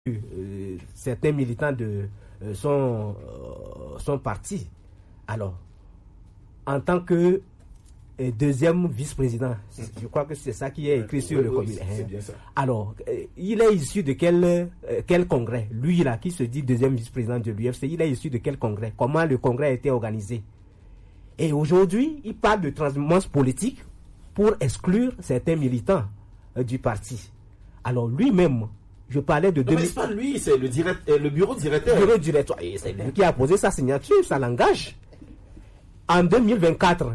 certains militants de son parti. Alors, en tant que deuxième vice-président, je crois que c'est ça qui est écrit sur le communiqué. C'est bien ça. Alors, il est issu de quel congrès? Lui là, qui se dit deuxième vice-président de l'UFC, il est issu de quel congrès? Comment le congrès a été organisé? Et aujourd'hui, il parle de transhumance politique pour exclure certains militants du parti. Alors lui-même, je parlais de... Non, mais c'est pas lui, c'est le bureau directeur. Le bureau directeur, et c'est lui qui a posé sa signature, ça l'engage. En 2024,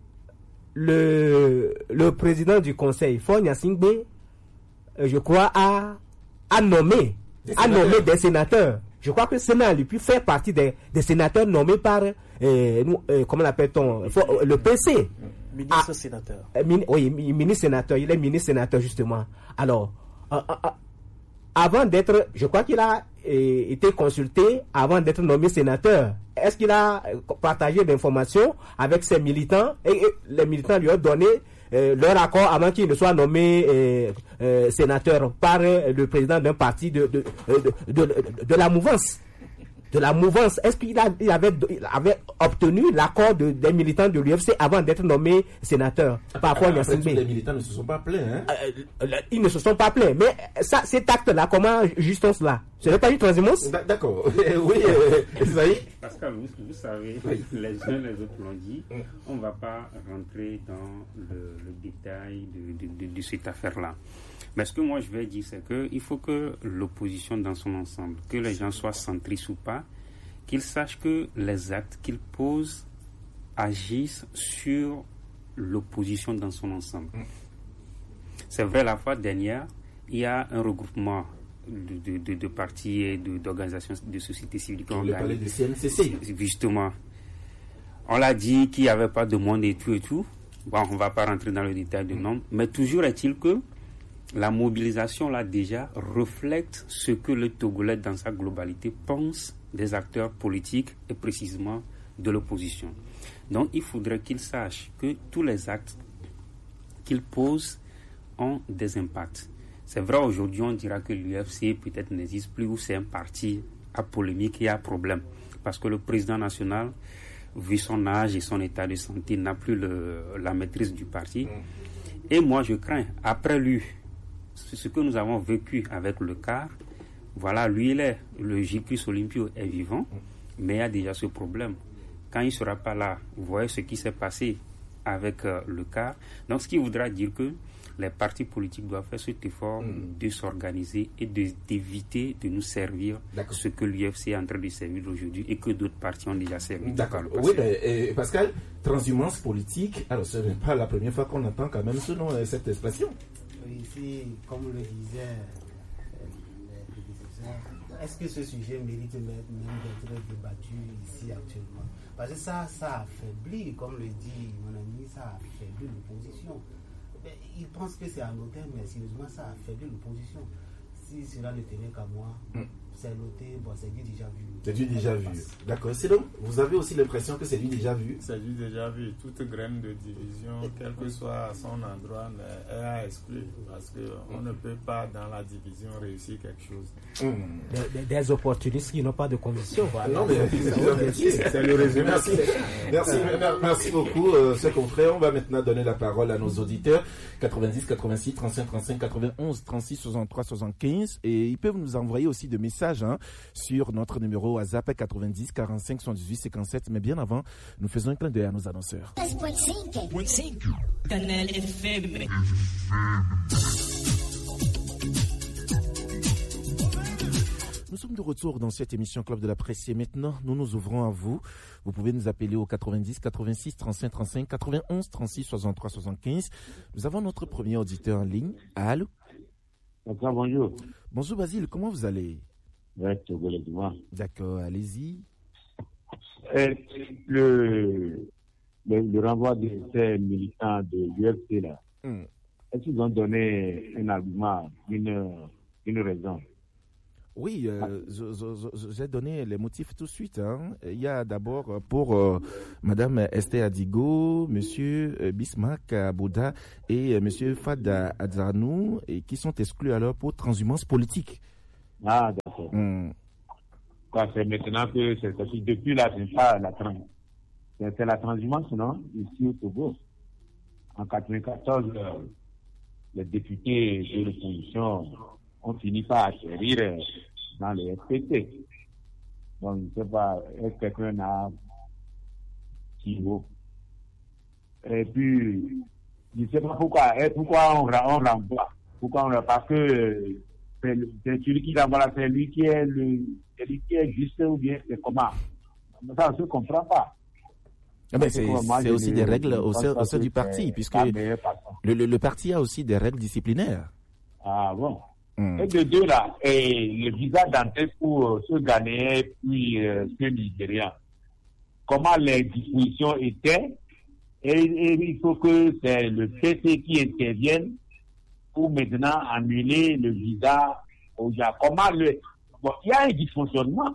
le président du conseil, Faure Gnassingbé, je crois, a nommé des sénateurs. Je crois que le Sénat lui peut faire partie des sénateurs nommés par, comment l'appelle-t-on, le PC. Ministre sénateur. Oui, ministre sénateur, il est ministre sénateur justement. Alors, avant d'être, je crois qu'il a été consulté avant d'être nommé sénateur. Est-ce qu'il a partagé d'informations avec ses militants et les militants lui ont donné leur accord avant qu'il ne soit nommé sénateur par le président d'un parti de la mouvance? De la mouvance, est-ce qu'il avait obtenu l'accord des militants de l'UFC avant d'être nommé sénateur? Parfois, les militants ne se sont pas plaints. Ils ne se sont pas plaints. Mais cet acte-là, comment juge-t-on cela? Ce n'est pas une transhumance? D'accord. Oui, Pascal, vous savez, les uns les autres l'ont dit, on ne va pas rentrer dans le détail de cette affaire-là. Mais ce que moi je vais dire, c'est qu'il faut que l'opposition dans son ensemble, que les gens soient centristes ou pas, qu'ils sachent que les actes qu'ils posent agissent sur l'opposition dans son ensemble. C'est vrai, la fois dernière, il y a un regroupement de partis et d'organisations de société civile. On a parlé du CNCC. Justement. On l'a dit qu'il n'y avait pas de monde et tout. Bon, on ne va pas rentrer dans le détail de nombre, mais toujours est-il que la mobilisation, là, déjà, reflète ce que le Togolais, dans sa globalité, pense des acteurs politiques et précisément de l'opposition. Donc, il faudrait qu'ils sachent que tous les actes qu'ils posent ont des impacts. C'est vrai, aujourd'hui, on dira que l'UFC peut-être n'existe plus ou c'est un parti à polémique et à problème. Parce que le président national, vu son âge et son état de santé, n'a plus la maîtrise du parti. Et moi, je crains, après lui, ce que nous avons vécu avec le CAR, voilà, lui, le J-Chris Olympio est vivant, mais il y a déjà ce problème. Quand il ne sera pas là, vous voyez ce qui s'est passé avec le CAR. Donc, ce qui voudra dire que les partis politiques doivent faire cet effort de s'organiser et d'éviter de nous servir ce que l'UFC est en train de servir aujourd'hui et que d'autres partis ont déjà servi. D'accord. Oui, mais Pascal, transhumance politique, alors ce n'est pas la première fois qu'on entend quand même ce nom, cette expression. Ici, comme le disait les prédécesseurs, est-ce que ce sujet mérite même d'être débattu ici actuellement? Parce que ça affaiblit, comme le dit mon ami, ça affaiblit l'opposition. Il pense que c'est anodin, mais sérieusement, ça affaiblit l'opposition. Si cela ne tenait qu'à moi, c'est noté, bon, c'est du déjà vu. C'est du déjà vu. D'accord. C'est donc, vous avez aussi l'impression que c'est du déjà vu? C'est du déjà vu. Toute graine de division, quel que soit son endroit, est à exclure. Parce qu'on ne peut pas, dans la division, réussir quelque chose. Des opportunistes qui n'ont pas de conditions. Voilà. Non, mais c'est le résumé. Merci beaucoup, chers confrères. On va maintenant donner la parole à nos auditeurs. 90, 86, 35, 35, 91, 36, 63, 75. Et ils peuvent nous envoyer aussi des messages sur notre numéro WhatsApp 90 45 78 57. Mais bien avant, nous faisons un clin d'œil à nos annonceurs. Canal FM. Nous sommes de retour dans cette émission Club de la Presse et maintenant nous nous ouvrons à vous. Vous pouvez nous appeler au 90 86 35 35 91 36 63 75. Nous avons notre premier auditeur en ligne. Allô? Bonjour. Bonjour Basile, comment vous allez? Ouais, dis-moi. D'accord, allez-y. Le renvoi de ces militants de l'UFC là, est-ce qu'ils ont donné un argument, une raison? Oui, j'ai donné les motifs tout de suite. Il y a d'abord pour Madame Esther Adigo, Monsieur Bismarck Abouda et Monsieur Fad Adzanou, et qui sont exclus alors pour transhumance politique. Ah, d'accord. C'est maintenant que c'est depuis là, c'est pas c'est la transhumance, non? Ici au Togo. En 1994, les députés de l'opposition ont fini par atterrir dans les FPT. Donc, je ne sais pas, est-ce que quelqu'un a qui vaut. Et puis, je ne sais pas pourquoi on renvoie. Parce que c'est celui qui renvoie là, c'est lui qui est juste ou bien c'est comment. Ça, on ne se comprend pas. C'est aussi des règles au sein du parti, puisque le parti a aussi des règles disciplinaires. Ah bon. Et de deux là, et le visa d'entrée pour ce Ghanéen puis ce Nigérian, comment les dispositions étaient, et il faut que c'est le PC qui intervienne pour maintenant annuler le visa au Japon. Il y a un dysfonctionnement.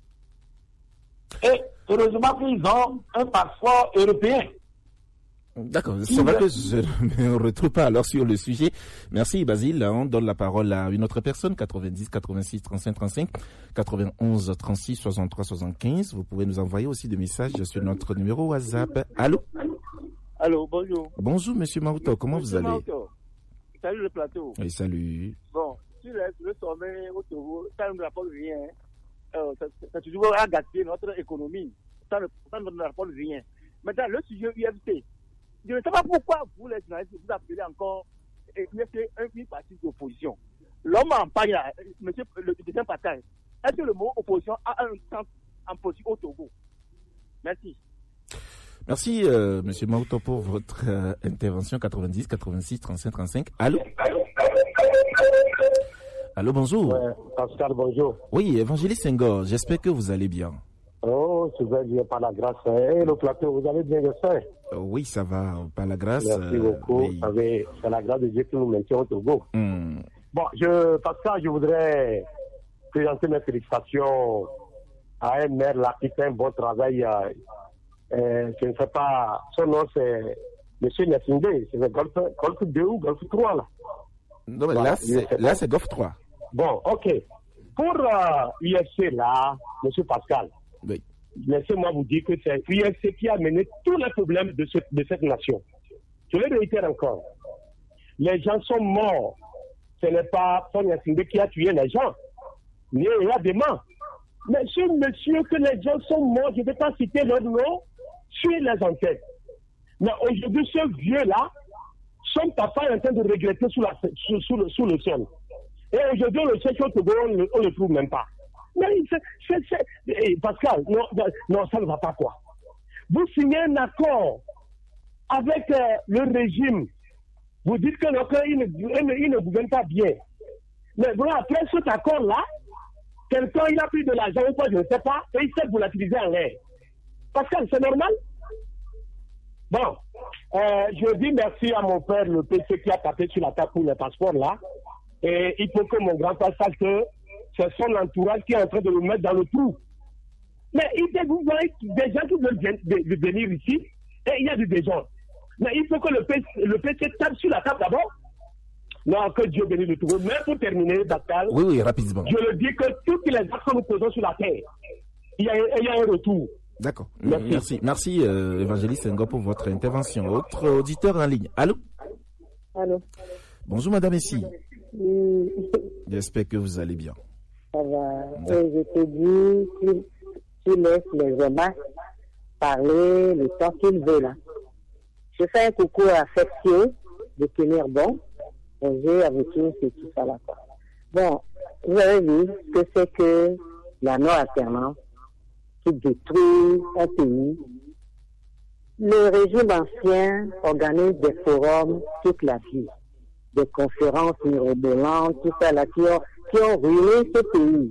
Et heureusement qu'ils ont un passeport européen. D'accord, c'est vrai que je ne me retrouve pas alors sur le sujet. Merci Basile, on donne la parole à une autre personne, 90 86 35 35, 91 36 63 75. Vous pouvez nous envoyer aussi des messages sur notre numéro WhatsApp. Allô? Allô, bonjour. Bonjour Monsieur Maouto, comment vous allez? Maouto. Salut le plateau. Oui, salut. Bon, sur le sommet au Togo, ça ne nous rapporte rien. Ça toujours à gâter notre économie. Ça ne nous rapporte rien. Maintenant, le sujet UFC. Je ne sais pas pourquoi vous, les journalistes, vous appelez encore UFC un parti d'opposition. L'homme en paille, monsieur le deuxième partage. Est-ce que le mot opposition a un sens en politique au Togo? Merci. Merci, Monsieur Maouto, pour votre intervention. 90 86 35 35. Allô? Allô, bonjour. Ouais, Pascal, bonjour. Oui, Évangéliste Senghor, j'espère que vous allez bien. Oh, je vais bien par la grâce. Et le plateau, vous allez bien, j'espère? Oui, ça va, par la grâce. Merci beaucoup. Oui. C'est la grâce de Dieu qui nous maintient au Togo. Bon, Pascal, je voudrais présenter mes félicitations à un maire là qui fait un bon travail. Je ne sais pas, son nom c'est M. Nassinde, c'est le Golfe 2 ou Golfe 3 là. Non, mais voilà, là c'est Golfe 3. Bon, ok. Pour UFC là, M. Pascal, oui. Laissez-moi vous dire que c'est UFC qui a mené tous les problèmes de cette nation. Je le réitère encore. Les gens sont morts. Ce n'est pas Paul Yassinde qui a tué les gens. Mais il y a des morts. Mais ce monsieur que les gens sont morts, je ne vais pas citer leur nom, sur les antennes. Mais aujourd'hui, ce vieux-là, son papa est en train de regretter sous le sol. Et aujourd'hui, on le cherche au Togo, on ne le trouve même pas. Mais Pascal, non, ça ne va pas quoi. Vous signez un accord avec le régime. Vous dites que il ne gouverne pas bien. Mais voilà, après cet accord-là, quelqu'un il a pris de l'argent ou quoi, je ne sais pas, et il s'est volatilisé en l'air. Pascal, c'est normal? Bon, je dis merci à mon père, le PC, qui a tapé sur la table pour les passeports là. Et il faut que mon grand-père sache que c'est son entourage qui est en train de le mettre dans le trou. Mais vous voyez des gens qui veulent venir ici, et il y a des gens. Mais il faut que le PC tape sur la table d'abord. Non, que Dieu bénisse le Togo. Mais pour terminer, Pascal, oui, rapidement. Je le dis que toutes les actes que nous posons sur la terre, il y a un retour. D'accord. Merci, Évangéliste Senghor, pour votre intervention. Autre auditeur en ligne. Allô? Allô? Bonjour, madame ici. J'espère que vous allez bien. Ça va. Et je te dis, tu laisses les remarques parler le temps qu'il veut là. Je fais un coucou affectueux de tenir bon. J'ai avec eux, c'est tout ça là. Quoi. Bon, vous avez vu ce que c'est que la non-alternance qui détruit un pays. Le régime ancien organise des forums toute la vie, des conférences mirobolantes, tout ça là, qui ont ruiné ce pays.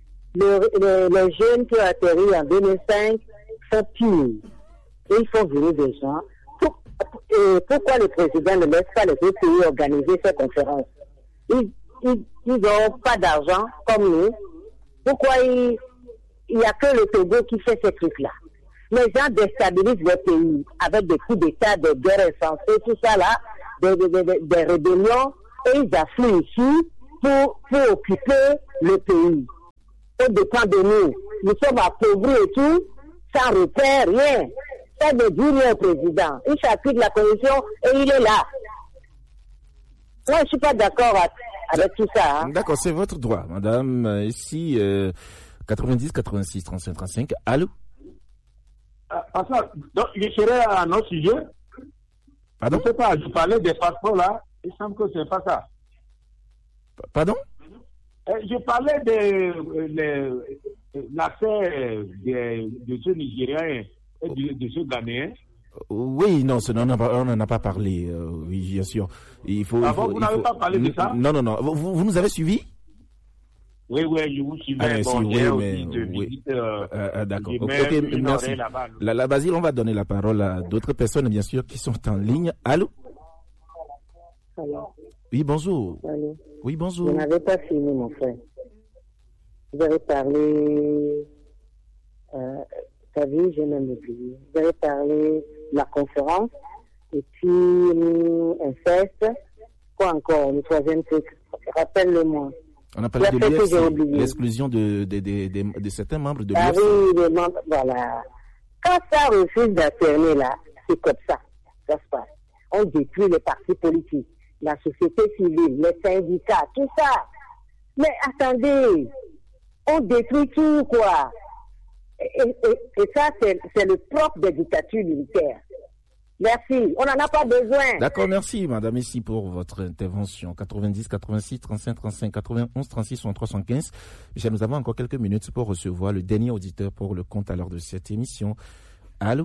Les jeunes qui ont atterri en 2005 sont pires. Et ils font venir des gens. Pourquoi le président ne laisse pas les autres pays organiser ces conférences? Ils n'ont pas d'argent comme nous. Pourquoi il n'y a que le Togo qui fait ces trucs-là? Les gens déstabilisent le pays avec des coups d'État, des guerres insensées, tout ça là, des rébellions, et ils affluent ici pour occuper le pays. On dépend de nous. Nous sommes appauvris et tout, sans repère, rien. Ça ne dit rien au président. Il s'applique la condition et il est là. Moi, je ne suis pas d'accord avec tout ça. Hein. D'accord, c'est votre droit, madame. Ici, 90 86 35 35. Allô? Donc, je serai à notre sujet. Pardon? Je ne sais pas, je parlais des passeports là. Il semble que ce n'est pas ça. Pardon? Je parlais de l'affaire de ce Nigérien et de ce Ghanéen. Oui, non, on n'en a pas parlé. Oui, bien sûr. Vous n'avez pas parlé de ça? Non. Vous nous avez suivis? Oui, je vous suivais. D'accord. Ok, merci. La Basile, on va donner la parole à d'autres personnes, bien sûr, qui sont en ligne. Allô? Oui, bonjour. Allô? Oui, bonjour. Vous n'avez pas fini, mon frère. Vous avez parlé... t'as vu, j'ai même oublié. Vous avez parlé de la conférence, et puis inceste. Quoi encore, le troisième truc? Rappelle-le-moi. On a parlé de l'exclusion de certains membres de l'UFC. Oui, les membres, voilà. Quand ça refuse d'alterner là, c'est comme ça. Ça se passe. On détruit les partis politiques, la société civile, les syndicats, tout ça. Mais attendez, on détruit tout, quoi. Et ça, c'est le propre des dictatures militaires. Merci, on n'en a pas besoin. D'accord, merci madame ici pour votre intervention. 90 86 35 35 91 36 63 75. Nous avons encore quelques minutes pour recevoir le dernier auditeur pour le compte à l'heure de cette émission. Allô?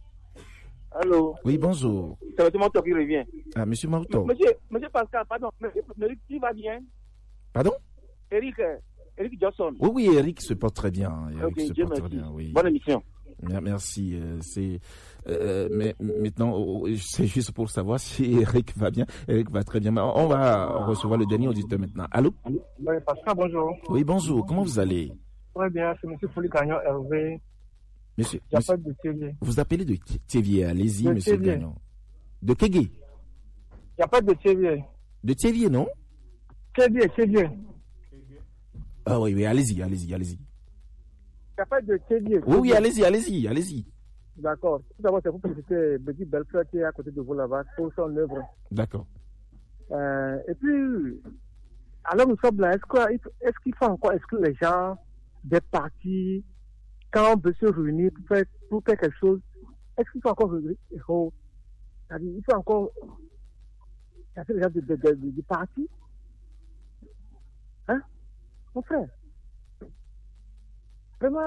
Allô? Oui, bonjour. C'est M. Mauto qui revient. Ah, monsieur Mauto. Monsieur Pascal, pardon, Eric, qui va bien? Pardon? Eric Johnson. Oui, Eric se porte très bien. Oui. Bonne émission. Merci. Mais maintenant, c'est juste pour savoir si Eric va bien. Eric va très bien. On va recevoir le dernier auditeur maintenant. Allô? Oui, Pascal, bonjour. Oui, bonjour. Comment vous allez? Très bien, c'est M. Pouli-Gagnon Hervé. Monsieur, de Thévier. Vous appelez de Thévier, allez-y, M. Gagnon. De Kégué? Il n'y a pas de Thévier. De Thévier, non? Thévier. Ah oui, allez-y. Il n'y a pas de Thévier. Oui, allez-y. D'accord. Tout d'abord, c'est pour féliciter Betty Belfleur qui est à côté de vous là-bas pour son œuvre. D'accord. Et puis, alors nous sommes là, est-ce qu'il faut encore exclure les gens des partis quand on veut se réunir pour faire quelque chose? Est-ce qu'il faut encore il faut encore casser les gens du parti? Hein? Mon frère? Vraiment?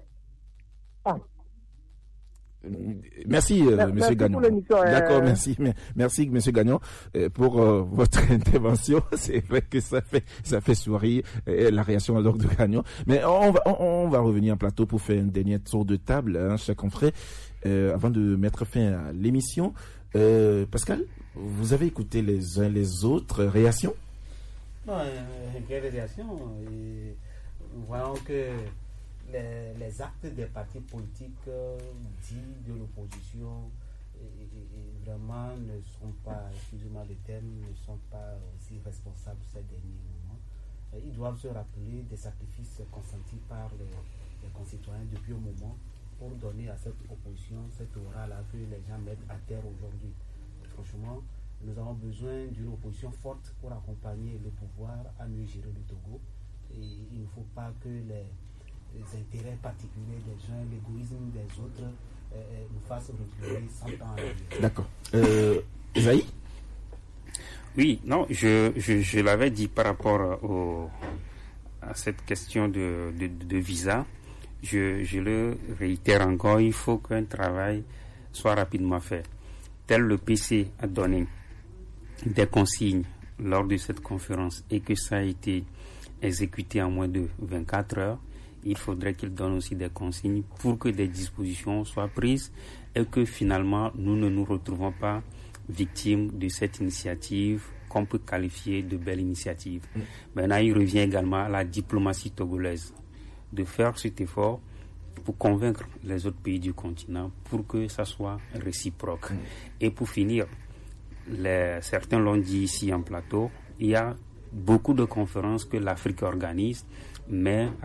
Merci, monsieur Gagnon. D'accord, merci, monsieur Gagnon, pour votre intervention. C'est vrai que ça fait sourire la réaction alors de Gagnon. Mais on va revenir en plateau pour faire un dernier tour de table, hein, chers confrères, avant de mettre fin à l'émission. Pascal, vous avez écouté les uns les autres réactions? Non, quelle réaction? Nous voyons que les actes des partis politiques dits de l'opposition vraiment ne sont pas, excusez-moi le terme, ne sont pas aussi responsables ces derniers moments. Ils doivent se rappeler des sacrifices consentis par les concitoyens depuis un moment pour donner à cette opposition cette aura-là que les gens mettent à terre aujourd'hui. Franchement, nous avons besoin d'une opposition forte pour accompagner le pouvoir à mieux gérer le Togo. Et il ne faut pas que les intérêts particuliers des uns, l'égoïsme des autres nous fassent reculer sans temps à l'heure. D'accord. Isaïe? Oui, non, je l'avais dit par rapport à cette question de visa. Je le réitère encore, il faut qu'un travail soit rapidement fait. Tel le PC a donné des consignes lors de cette conférence et que ça a été exécuté en moins de 24 heures, il faudrait qu'il donne aussi des consignes pour que des dispositions soient prises et que finalement nous ne nous retrouvons pas victimes de cette initiative qu'on peut qualifier de belle initiative. Maintenant, il revient également à la diplomatie togolaise de faire cet effort pour convaincre les autres pays du continent pour que ça soit réciproque. Et pour finir, certains l'ont dit ici en plateau, il y a beaucoup de conférences que l'Afrique organise, mais